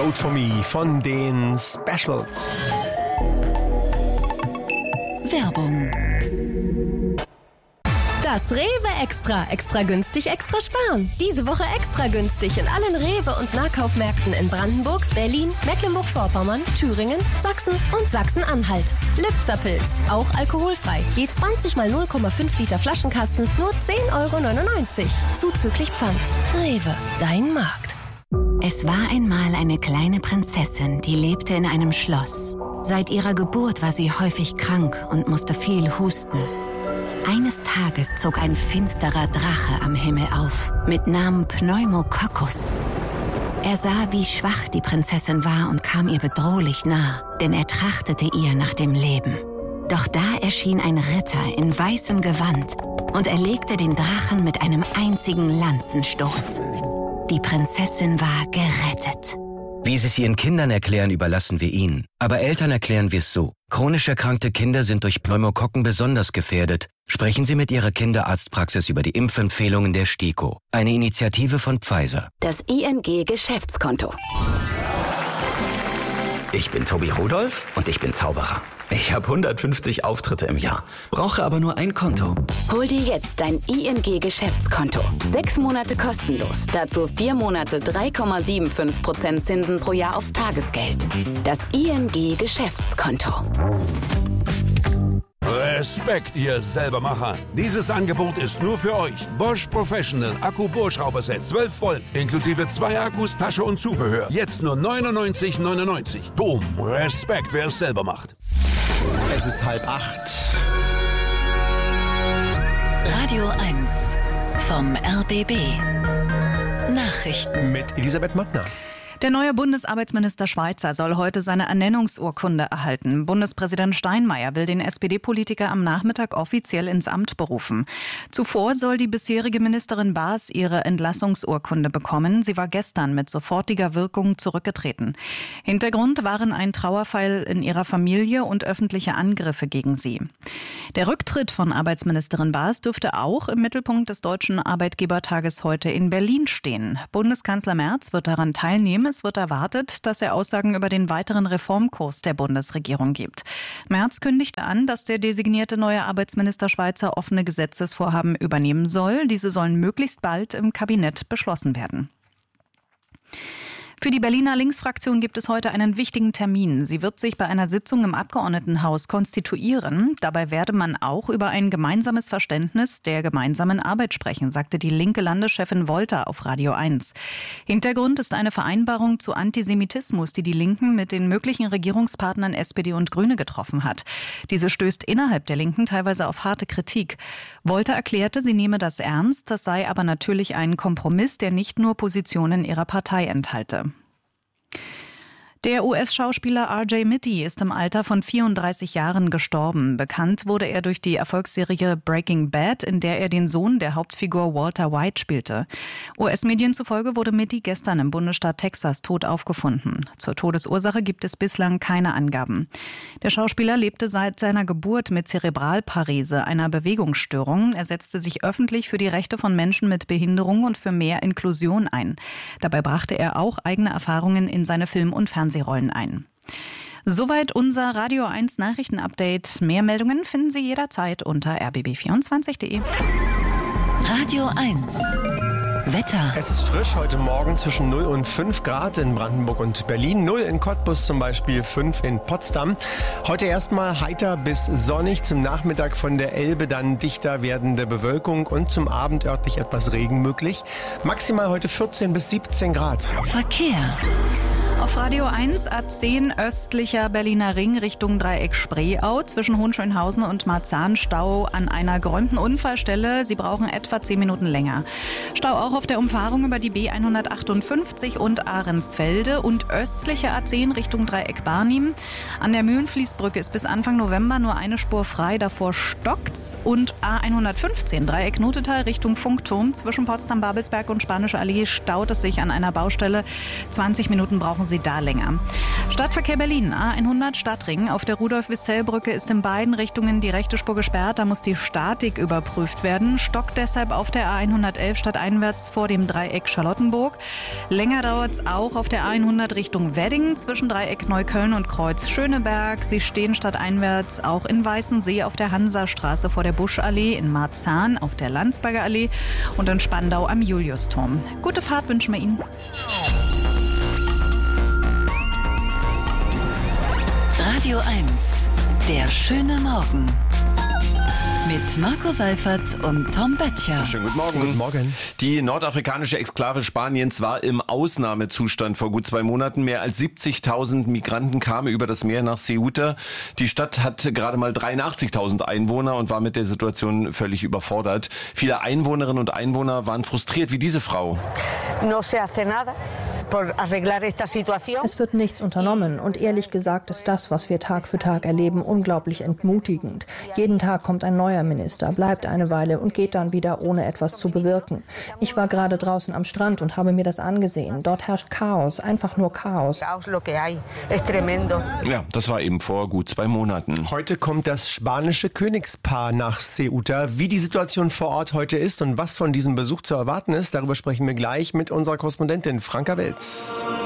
Vote for Me von den Specials. Werbung. Das Rewe Extra. Extra günstig, extra sparen. Diese Woche extra günstig in allen Rewe- und Nahkaufmärkten in Brandenburg, Berlin, Mecklenburg-Vorpommern, Thüringen, Sachsen und Sachsen-Anhalt. Lipzerpilz, auch alkoholfrei. Je 20 mal 0,5 Liter Flaschenkasten, nur 10,99 €. Zuzüglich Pfand. Rewe, dein Markt. Es war einmal eine kleine Prinzessin, die lebte in einem Schloss. Seit ihrer Geburt war sie häufig krank und musste viel husten. Eines Tages zog ein finsterer Drache am Himmel auf, mit Namen Pneumococcus. Er sah, wie schwach die Prinzessin war und kam ihr bedrohlich nah, denn er trachtete ihr nach dem Leben. Doch da erschien ein Ritter in weißem Gewand und erlegte den Drachen mit einem einzigen Lanzenstoß. Die Prinzessin war gerettet. Wie Sie es Ihren Kindern erklären, überlassen wir Ihnen. Aber Eltern erklären wir es so. Chronisch erkrankte Kinder sind durch Pneumokokken besonders gefährdet. Sprechen Sie mit Ihrer Kinderarztpraxis über die Impfempfehlungen der STIKO. Eine Initiative von Pfizer. Das ING-Geschäftskonto. Ich bin Tobi Rudolph und ich bin Zauberer. Ich habe 150 Auftritte im Jahr, brauche aber nur ein Konto. Hol dir jetzt dein ING-Geschäftskonto. 6 Monate kostenlos. Dazu 4 Monate 3,75% Zinsen pro Jahr aufs Tagesgeld. Das ING-Geschäftskonto. Respekt, ihr Selbermacher. Dieses Angebot ist nur für euch. Bosch Professional Akku-Bohrschrauberset 12 Volt, inklusive 2 Akkus, Tasche und Zubehör. Jetzt nur 99,99 €. Boom, Respekt, wer es selber macht. Es ist 7:30. Radio 1 vom RBB. Nachrichten Mit Elisabeth Mattner. Der neue Bundesarbeitsminister Schweizer soll heute seine Ernennungsurkunde erhalten. Bundespräsident Steinmeier will den SPD-Politiker am Nachmittag offiziell ins Amt berufen. Zuvor soll die bisherige Ministerin Baas ihre Entlassungsurkunde bekommen. Sie war gestern mit sofortiger Wirkung zurückgetreten. Hintergrund waren ein Trauerfall in ihrer Familie und öffentliche Angriffe gegen sie. Der Rücktritt von Arbeitsministerin Baas dürfte auch im Mittelpunkt des Deutschen Arbeitgebertages heute in Berlin stehen. Bundeskanzler Merz wird daran teilnehmen. Es wird erwartet, dass er Aussagen über den weiteren Reformkurs der Bundesregierung gibt. Merz kündigte an, dass der designierte neue Arbeitsminister Schweizer offene Gesetzesvorhaben übernehmen soll. Diese sollen möglichst bald im Kabinett beschlossen werden. Für die Berliner Linksfraktion gibt es heute einen wichtigen Termin. Sie wird sich bei einer Sitzung im Abgeordnetenhaus konstituieren. Dabei werde man auch über ein gemeinsames Verständnis der gemeinsamen Arbeit sprechen, sagte die linke Landeschefin Wolter auf Radio 1. Hintergrund ist eine Vereinbarung zu Antisemitismus, die die Linken mit den möglichen Regierungspartnern SPD und Grüne getroffen hat. Diese stößt innerhalb der Linken teilweise auf harte Kritik. Wolter erklärte, sie nehme das ernst, das sei aber natürlich ein Kompromiss, der nicht nur Positionen ihrer Partei enthalte. Der US-Schauspieler R.J. Mitte ist im Alter von 34 Jahren gestorben. Bekannt wurde er durch die Erfolgsserie Breaking Bad, in der er den Sohn der Hauptfigur Walter White spielte. US-Medien zufolge wurde Mitte gestern im Bundesstaat Texas tot aufgefunden. Zur Todesursache gibt es bislang keine Angaben. Der Schauspieler lebte seit seiner Geburt mit Zerebralparese, einer Bewegungsstörung. Er setzte sich öffentlich für die Rechte von Menschen mit Behinderung und für mehr Inklusion ein. Dabei brachte er auch eigene Erfahrungen in seine Film- und Fernsehrollen ein. Soweit unser Radio 1 Nachrichtenupdate. Mehr Meldungen finden Sie jederzeit unter rbb24.de. Radio 1 Wetter. Es ist frisch heute Morgen zwischen 0 und 5 Grad in Brandenburg und Berlin. 0 in Cottbus zum Beispiel, 5 in Potsdam. Heute erstmal heiter bis sonnig. Zum Nachmittag von der Elbe dann dichter werdende Bewölkung und zum Abend örtlich etwas Regen möglich. Maximal heute 14 bis 17 Grad. Verkehr. Auf Radio 1 A10 östlicher Berliner Ring Richtung Dreieck Spreeau zwischen Hohenschönhausen und Marzahn Stau an einer geräumten Unfallstelle. Sie brauchen etwa 10 Minuten länger. Stau auch auf der Umfahrung über die B158 und Ahrensfelde und östliche A10 Richtung Dreieck Barnim. An der Mühlenfließbrücke ist bis Anfang November nur eine Spur frei, davor stockt's. Und A115 Dreieck Notetal Richtung Funkturm zwischen Potsdam-Babelsberg und Spanische Allee staut es sich an einer Baustelle. 20 Minuten brauchen brauchen Sie da länger. Stadtverkehr Berlin, A100 Stadtring. Auf der Rudolf-Wissell-Brücke ist in beiden Richtungen die rechte Spur gesperrt. Da muss die Statik überprüft werden. Stockt deshalb auf der A111 stadteinwärts vor dem Dreieck Charlottenburg. Länger dauert es auch auf der A100 Richtung Wedding zwischen Dreieck Neukölln und Kreuz Schöneberg. Sie stehen stadteinwärts auch in Weißensee auf der Hansastraße vor der Buschallee, in Marzahn auf der Landsberger Allee und in Spandau am Juliusturm. Gute Fahrt wünschen wir Ihnen. Radio 1, der schöne Morgen. Mit Marco Seifert und Tom Böttcher. Schönen guten Morgen. Guten Morgen. Die nordafrikanische Exklave Spaniens war im Ausnahmezustand vor gut 2 Monaten. Mehr als 70.000 Migranten kamen über das Meer nach Ceuta. Die Stadt hat gerade mal 83.000 Einwohner und war mit der Situation völlig überfordert. Viele Einwohnerinnen und Einwohner waren frustriert, wie diese Frau. Es wird nichts unternommen und ehrlich gesagt ist das, was wir Tag für Tag erleben, unglaublich entmutigend. Jeden Tag kommt ein neuer Minister, bleibt eine Weile und geht dann wieder, ohne etwas zu bewirken. Ich war gerade draußen am Strand und habe mir das angesehen. Dort herrscht Chaos, einfach nur Chaos. Ja, das war eben vor gut 2 Monaten. Heute kommt das spanische Königspaar nach Ceuta. Wie die Situation vor Ort heute ist und was von diesem Besuch zu erwarten ist, darüber sprechen wir gleich mit unserer Korrespondentin Franka Welz.